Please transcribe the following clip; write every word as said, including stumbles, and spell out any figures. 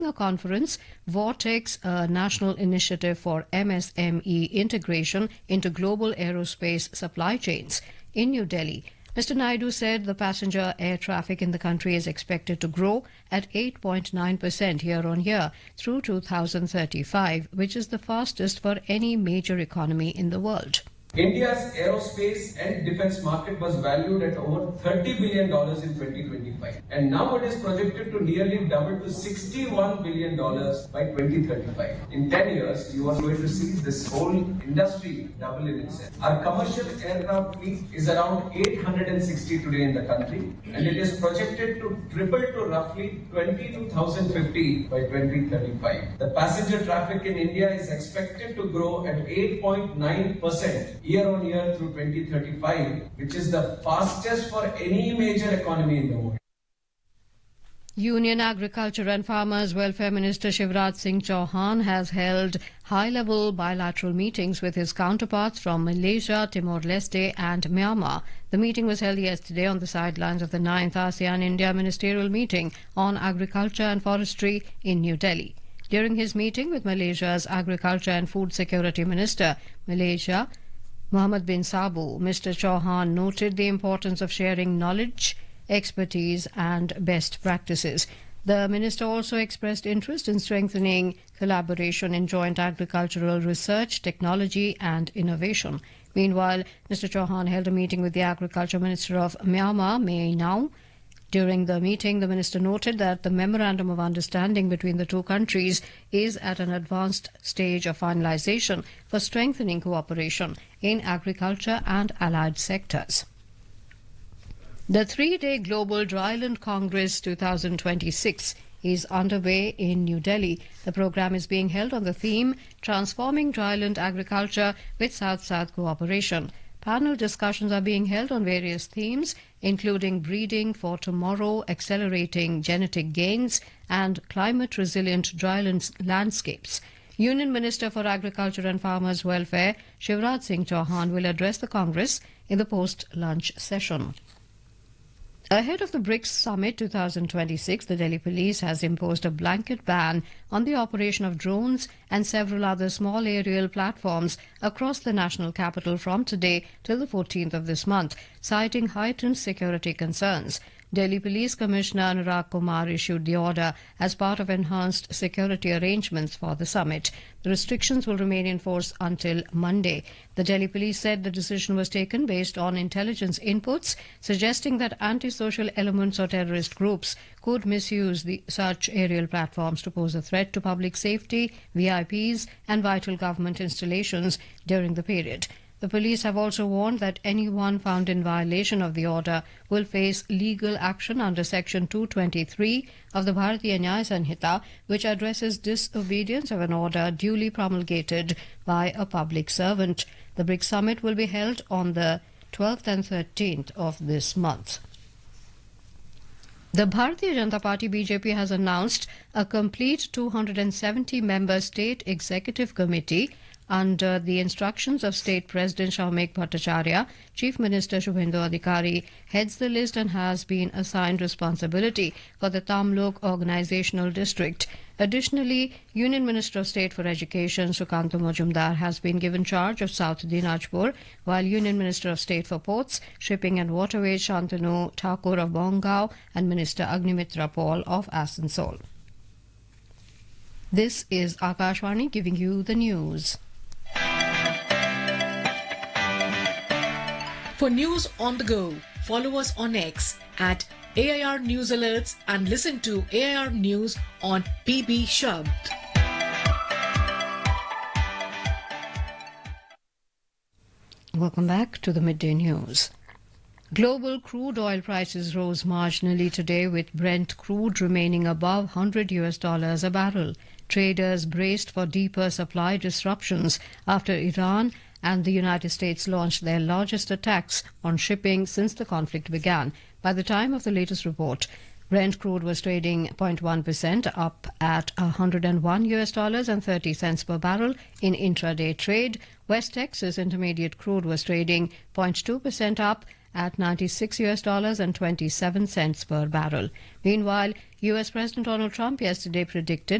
A conference, Vortex, a national initiative for M S M E integration into global aerospace supply chains, in New Delhi. Mister Naidu said the passenger air traffic in the country is expected to grow at eight point nine percent year on year through two thousand thirty-five, which is the fastest for any major economy in the world. India's aerospace and defense market was valued at over thirty billion dollars in twenty twenty-five, and now it is projected to nearly double to sixty-one billion dollars by twenty thirty-five. In ten years, you are going to see this whole industry double in itself. Our commercial aircraft fleet is around eight hundred sixty today in the country, and it is projected to triple to roughly twenty-two thousand fifty by twenty thirty-five. The passenger traffic in India is expected to grow at eight point nine percent year on year through twenty thirty-five, which is the fastest for any major economy in the world. Union Agriculture and Farmers Welfare Minister Shivraj Singh Chauhan has held high-level bilateral meetings with his counterparts from Malaysia, Timor-Leste and Myanmar. The meeting was held yesterday on the sidelines of the ninth ASEAN-India Ministerial Meeting on Agriculture and Forestry in New Delhi. During his meeting with Malaysia's Agriculture and Food Security Minister, Malaysia, Mohammed bin Sabu, Mister Chauhan noted the importance of sharing knowledge, expertise and best practices. The minister also expressed interest in strengthening collaboration in joint agricultural research, technology and innovation. Meanwhile, Mister Chauhan held a meeting with the Agriculture Minister of Myanmar, Mae Nau. During the meeting, the minister noted that the Memorandum of Understanding between the two countries is at an advanced stage of finalization for strengthening cooperation in agriculture and allied sectors. The three-day Global Dryland Congress twenty twenty-six is underway in New Delhi. The program is being held on the theme Transforming Dryland Agriculture with South-South Cooperation. Panel discussions are being held on various themes, including breeding for tomorrow, accelerating genetic gains, and climate-resilient dryland landscapes. Union Minister for Agriculture and Farmers Welfare, Shivraj Singh Chauhan, will address the Congress in the post-lunch session. Ahead of the BRICS Summit twenty twenty-six, the Delhi Police has imposed a blanket ban on the operation of drones and several other small aerial platforms across the national capital from today till the fourteenth of this month, citing heightened security concerns. Delhi Police Commissioner Anurag Kumar issued the order as part of enhanced security arrangements for the summit. The restrictions will remain in force until Monday. The Delhi Police said the decision was taken based on intelligence inputs suggesting that antisocial elements or terrorist groups could misuse the, such aerial platforms to pose a threat to public safety, V I Ps and vital government installations during the period. The police have also warned that anyone found in violation of the order will face legal action under Section two twenty-three of the Bharatiya Nyaya Sanhita, which addresses disobedience of an order duly promulgated by a public servant. The BRICS Summit will be held on the twelfth and thirteenth of this month. The Bharatiya Janata Party B J P has announced a complete two hundred seventy member state executive committee under the instructions of State President Shaumik Bhattacharya. Chief Minister Shubhendu Adhikari heads the list and has been assigned responsibility for the Tamlok Organizational District. Additionally, Union Minister of State for Education Sukanta Majumdar has been given charge of South Dinajpur, while Union Minister of State for Ports, Shipping and Waterways Shantanu Thakur of Bongao and Minister Agnimitra Paul of Asansol. This is Akashvani giving you the news. For news on the go, follow us on X at A I R News Alerts and listen to A I R News on P B Shabd. Welcome back to the Midday News. Global crude oil prices rose marginally today, with Brent crude remaining above one hundred US dollars a barrel. Traders braced for deeper supply disruptions after Iran and the United States launched their largest attacks on shipping since the conflict began. By the time of the latest report, Brent crude was trading zero point one percent up at one hundred one US dollars and thirty cents per barrel in intraday trade. West Texas Intermediate crude was trading zero point two percent up at ninety-six U S dollars and twenty-seven cents per barrel. Meanwhile, U S President Donald Trump yesterday predicted